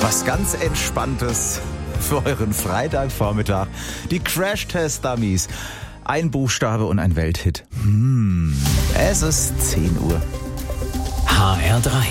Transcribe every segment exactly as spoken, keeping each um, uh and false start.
Was ganz Entspanntes für euren Freitagvormittag. Die Crash-Test-Dummies. Ein Buchstabe und ein Welthit. Hm. Es ist zehn Uhr. H R drei.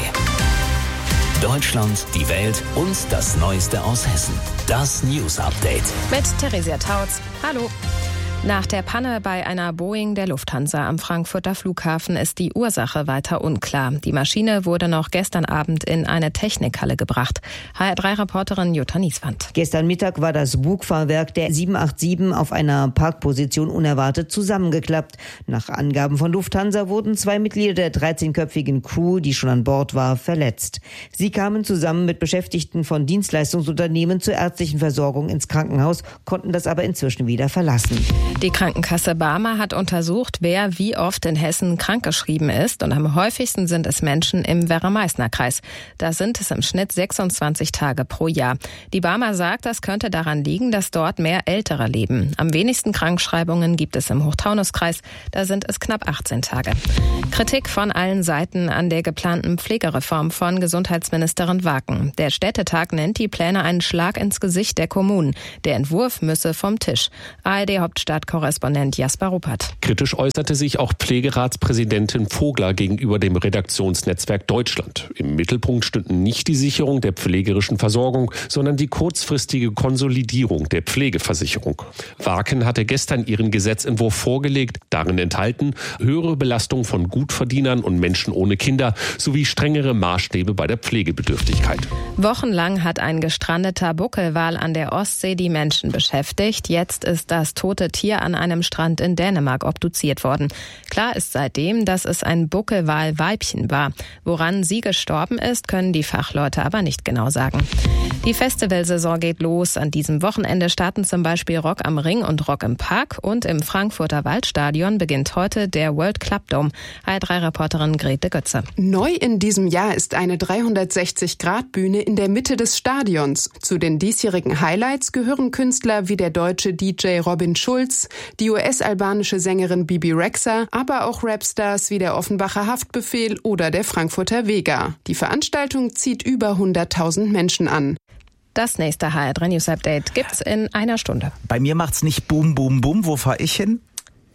Deutschland, die Welt und das Neueste aus Hessen. Das News Update. Mit Theresia Tautz. Hallo. Nach der Panne bei einer Boeing der Lufthansa am Frankfurter Flughafen ist die Ursache weiter unklar. Die Maschine wurde noch gestern Abend in eine Technikhalle gebracht. H R drei Reporterin Jutta Nieswand. Gestern Mittag war das Bugfahrwerk der sieben acht sieben auf einer Parkposition unerwartet zusammengeklappt. Nach Angaben von Lufthansa wurden zwei Mitglieder der dreizehnköpfigen Crew, die schon an Bord war, verletzt. Sie kamen zusammen mit Beschäftigten von Dienstleistungsunternehmen zur ärztlichen Versorgung ins Krankenhaus, konnten das aber inzwischen wieder verlassen. Die Krankenkasse Barmer hat untersucht, wer wie oft in Hessen krankgeschrieben ist. Und am häufigsten sind es Menschen im Werra-Meißner-Kreis. Da sind es im Schnitt sechsundzwanzig Tage pro Jahr. Die Barmer sagt, das könnte daran liegen, dass dort mehr Ältere leben. Am wenigsten Krankschreibungen gibt es im Hochtaunuskreis. Da sind es knapp achtzehn Tage. Kritik von allen Seiten an der geplanten Pflegereform von Gesundheitsministerin Waken. Der Städtetag nennt die Pläne einen Schlag ins Gesicht der Kommunen. Der Entwurf müsse vom Tisch. A R D-Hauptstadt Korrespondent Jasper Ruppert. Kritisch äußerte sich auch Pflegeratspräsidentin Vogler gegenüber dem Redaktionsnetzwerk Deutschland. Im Mittelpunkt stünden nicht die Sicherung der pflegerischen Versorgung, sondern die kurzfristige Konsolidierung der Pflegeversicherung. Waken hatte gestern ihren Gesetzentwurf vorgelegt, darin enthalten höhere Belastung von Gutverdienern und Menschen ohne Kinder sowie strengere Maßstäbe bei der Pflegebedürftigkeit. Wochenlang hat ein gestrandeter Buckelwal an der Ostsee die Menschen beschäftigt. Jetzt ist das tote Tier an einem Strand in Dänemark obduziert worden. Klar ist seitdem, dass es ein Buckelwal-Weibchen war. Woran sie gestorben ist, können die Fachleute aber nicht genau sagen. Die Festivalsaison geht los. An diesem Wochenende starten zum Beispiel Rock am Ring und Rock im Park. Und im Frankfurter Waldstadion beginnt heute der World Club Dome. H R drei Reporterin Grete Götze. Neu in diesem Jahr ist eine dreihundertsechzig Grad Bühne in der Mitte des Stadions. Zu den diesjährigen Highlights gehören Künstler wie der deutsche D J Robin Schulz, die U S-albanische Sängerin Bibi Rexha, aber auch Rapstars wie der Offenbacher Haftbefehl oder der Frankfurter Vega. Die Veranstaltung zieht über hunderttausend Menschen an. Das nächste H R drei News Update gibt's in einer Stunde. Bei mir macht's nicht Boom, Boom, Boom. Wo fahr ich hin?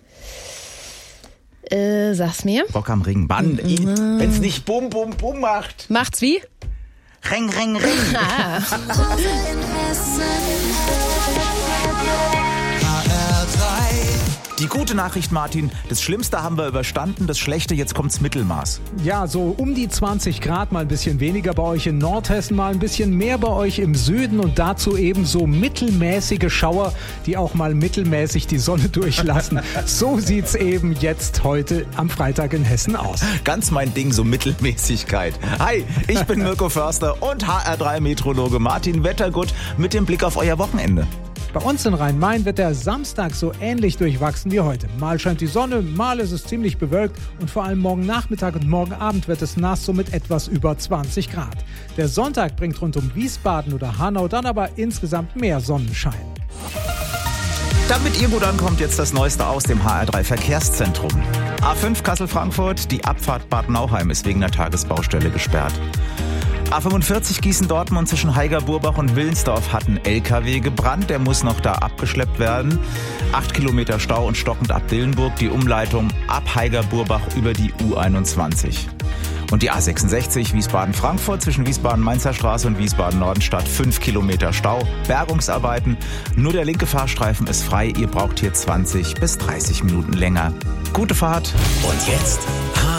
Äh, sag's mir. Rock am Ring. Mann, mhm. Wenn's nicht Boom, Boom, Boom macht. Macht's wie? Ring, Ring, Ring. Ah. Die gute Nachricht, Martin, das Schlimmste haben wir überstanden, das Schlechte, jetzt kommt's Mittelmaß. Ja, so um die zwanzig Grad, mal ein bisschen weniger bei euch in Nordhessen, mal ein bisschen mehr bei euch im Süden und dazu eben so mittelmäßige Schauer, die auch mal mittelmäßig die Sonne durchlassen. So sieht's eben jetzt heute am Freitag in Hessen aus. Ganz mein Ding, so Mittelmäßigkeit. Hi, ich bin Mirko Förster und H R drei Meteorologe Martin Wettergut mit dem Blick auf euer Wochenende. Bei uns in Rhein-Main wird der Samstag so ähnlich durchwachsen wie heute. Mal scheint die Sonne, mal ist es ziemlich bewölkt und vor allem morgen Nachmittag und morgen Abend wird es nass, so mit etwas über zwanzig Grad. Der Sonntag bringt rund um Wiesbaden oder Hanau dann aber insgesamt mehr Sonnenschein. Damit ihr gut ankommt, jetzt das Neueste aus dem H R drei Verkehrszentrum. A fünf Kassel-Frankfurt, die Abfahrt Bad Nauheim ist wegen der Tagesbaustelle gesperrt. A fünfundvierzig Gießen-Dortmund zwischen Heiger-Burbach und Willensdorf hat ein L K W gebrannt. Der muss noch da abgeschleppt werden. Acht Kilometer Stau und stockend ab Dillenburg. Die Umleitung ab Heiger-Burbach über die U einundzwanzig. Und die A sechsundsechzig Wiesbaden-Frankfurt zwischen Wiesbaden-Mainzer Straße und Wiesbaden-Nordenstadt. Fünf Kilometer Stau. Bergungsarbeiten. Nur der linke Fahrstreifen ist frei. Ihr braucht hier zwanzig bis dreißig Minuten länger. Gute Fahrt. Und jetzt